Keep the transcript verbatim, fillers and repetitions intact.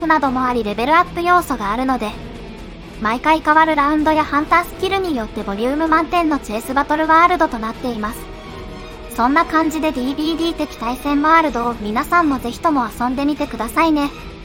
などもありレベルアップ要素があるので、毎回変わるラウンドやハンタースキルによってボリューム満点のチェイスバトルワールドとなっています。そんな感じで ディービーディー 的対戦ワールドを皆さんもぜひとも遊んでみてくださいね。